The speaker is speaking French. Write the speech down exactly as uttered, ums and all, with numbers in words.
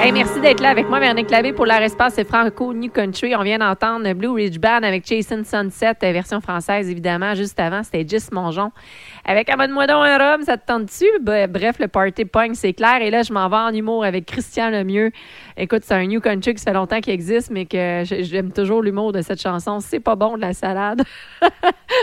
Hey, merci d'être là avec moi, Véronique Labbé, pour l'art espace et Franco New Country. On vient d'entendre Blue Ridge Band avec Jason Sunset, version française, évidemment. Juste avant, c'était Gis Mongeon. Avec Amène-moi donc un rhum, ça te tente dessus? Bref, le party pogne, c'est clair. Et là, je m'en vais en humour avec Christian Lemieux. Écoute, c'est un New Country qui fait longtemps qu'il existe, mais que j'aime toujours l'humour de cette chanson. C'est pas bon, de la salade.